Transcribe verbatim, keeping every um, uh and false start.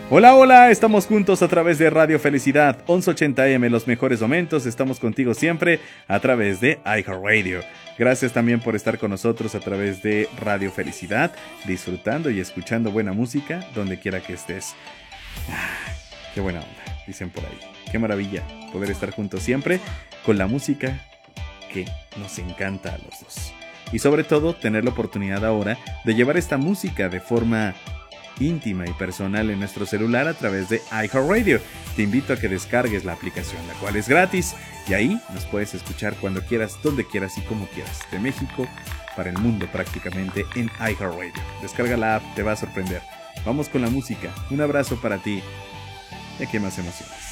Hola, hola, estamos juntos a través de Radio Felicidad, once ochenta A M, los mejores momentos, estamos contigo siempre a través de iHeartRadio. Gracias también por estar con nosotros a través de Radio Felicidad, disfrutando y escuchando buena música donde quiera que estés. Ah, qué buena onda, dicen por ahí. Qué maravilla poder estar juntos siempre con la música que nos encanta a los dos. Y sobre todo tener la oportunidad ahora de llevar esta música de forma íntima y personal en nuestro celular a través de iHeartRadio. Te invito a que descargues la aplicación, la cual es gratis, y ahí nos puedes escuchar cuando quieras, donde quieras y como quieras, de México para el mundo prácticamente en iHeartRadio. Descarga la app, te va a sorprender. Vamos con la música. Un abrazo para ti. ¿De qué más emociones?